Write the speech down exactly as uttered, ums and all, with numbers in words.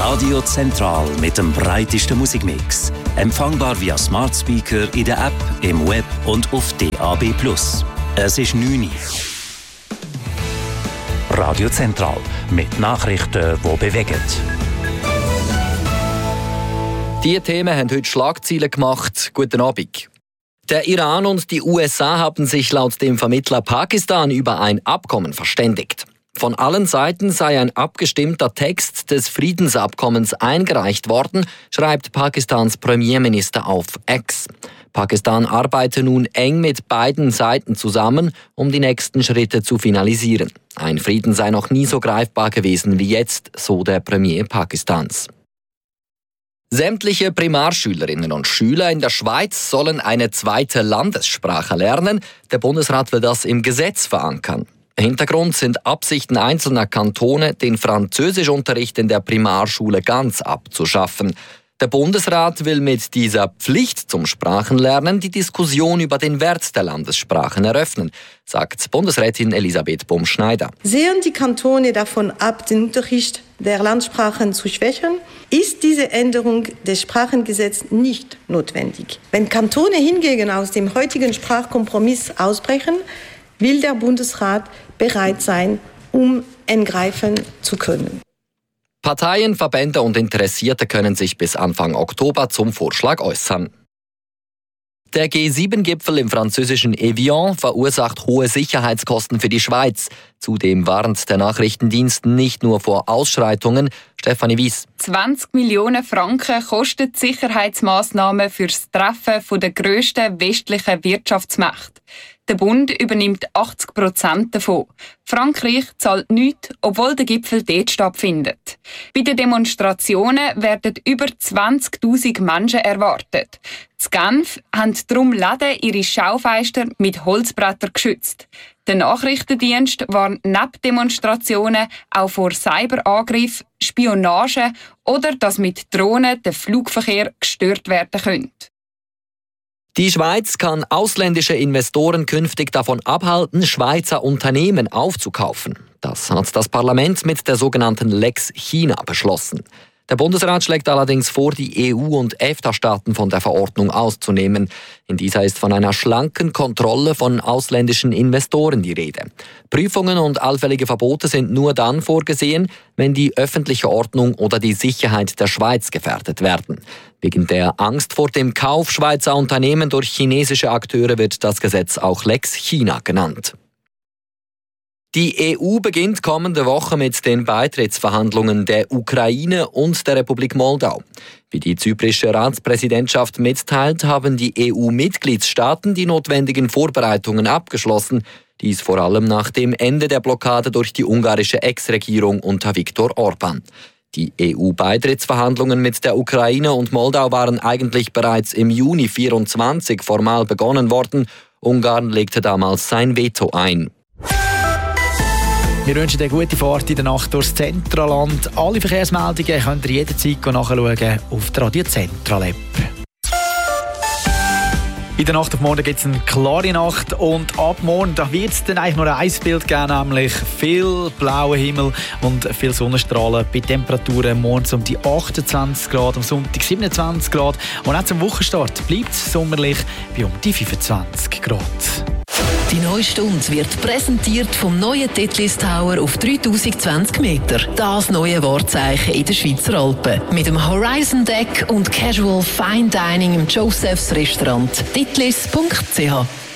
Radio Zentral mit dem breitesten Musikmix. Empfangbar via Smart Speaker in der App, im Web und auf D A B plus. Es ist neun Uhr. Radio Zentral mit Nachrichten, die bewegen. Diese Themen haben heute Schlagzeilen gemacht. Guten Abend. Der Iran und die U S A haben sich laut dem Vermittler Pakistan über ein Abkommen verständigt. Von allen Seiten sei ein abgestimmter Text des Friedensabkommens eingereicht worden, schreibt Pakistans Premierminister auf X. Pakistan arbeite nun eng mit beiden Seiten zusammen, um die nächsten Schritte zu finalisieren. Ein Frieden sei noch nie so greifbar gewesen wie jetzt, so der Premier Pakistans. Sämtliche Primarschülerinnen und Schüler in der Schweiz sollen eine zweite Landessprache lernen. Der Bundesrat will das im Gesetz verankern. Hintergrund sind Absichten einzelner Kantone, den Französischunterricht in der Primarschule ganz abzuschaffen. Der Bundesrat will mit dieser Pflicht zum Sprachenlernen die Diskussion über den Wert der Landessprachen eröffnen, sagt Bundesrätin Elisabeth Bumschneider. Sehen die Kantone davon ab, den Unterricht der Landsprachen zu schwächen, ist diese Änderung des Sprachengesetzes nicht notwendig. Wenn Kantone hingegen aus dem heutigen Sprachkompromiss ausbrechen, will der Bundesrat bereit sein, um eingreifen zu können. Parteien, Verbände und Interessierte können sich bis Anfang Oktober zum Vorschlag äußern. Der G sieben Gipfel im französischen Evian verursacht hohe Sicherheitskosten für die Schweiz. Zudem warnt der Nachrichtendienst nicht nur vor Ausschreitungen. Stefanie Weiss. zwanzig Millionen Franken kostet die Sicherheitsmaßnahmen für das Treffen der grössten westlichen Wirtschaftsmächte. Der Bund übernimmt achtzig Prozent davon. Frankreich zahlt nichts, obwohl der Gipfel dort stattfindet. Bei den Demonstrationen werden über zwanzigtausend Menschen erwartet. In Genf haben darum Läden ihre Schaufenster mit Holzbrettern geschützt. Der Nachrichtendienst warnt neben Demonstrationen auch vor Cyberangriffen, Spionage oder dass mit Drohnen der Flugverkehr gestört werden könnte. Die Schweiz kann ausländische Investoren künftig davon abhalten, Schweizer Unternehmen aufzukaufen. Das hat das Parlament mit der sogenannten Lex China beschlossen. Der Bundesrat schlägt allerdings vor, die E U- und EFTA-Staaten von der Verordnung auszunehmen. In dieser ist von einer schlanken Kontrolle von ausländischen Investoren die Rede. Prüfungen und allfällige Verbote sind nur dann vorgesehen, wenn die öffentliche Ordnung oder die Sicherheit der Schweiz gefährdet werden. Wegen der Angst vor dem Kauf Schweizer Unternehmen durch chinesische Akteure wird das Gesetz auch Lex China genannt. Die E U beginnt kommende Woche mit den Beitrittsverhandlungen der Ukraine und der Republik Moldau. Wie die zyprische Ratspräsidentschaft mitteilt, haben die E U-Mitgliedstaaten die notwendigen Vorbereitungen abgeschlossen. Dies vor allem nach dem Ende der Blockade durch die ungarische Ex-Regierung unter Viktor Orban. Die E U-Beitrittsverhandlungen mit der Ukraine und Moldau waren eigentlich bereits im Juni vierundzwanzig formal begonnen worden. Ungarn legte damals sein Veto ein. Wir wünschen eine gute Fahrt in der Nacht durchs Zentraland. Alle Verkehrsmeldungen könnt ihr jederzeit nachschauen auf der Radio Zentral App. In der Nacht auf morgen gibt es eine klare Nacht und ab morgen wird es dann eigentlich nur ein Bild geben, nämlich viel blauer Himmel und viel Sonnenstrahlen bei Temperaturen morgens um die achtundzwanzig Grad, am Sonntag siebenundzwanzig Grad und auch zum Wochenstart bleibt es sommerlich bei um die fünfundzwanzig Grad. Die neue Stunde wird präsentiert vom neuen Titlis Tower auf dreitausendzwanzig Meter. Das neue Wahrzeichen in den Schweizer Alpen. Mit dem Horizon Deck und Casual Fine Dining im Josephs Restaurant. titlis punkt c h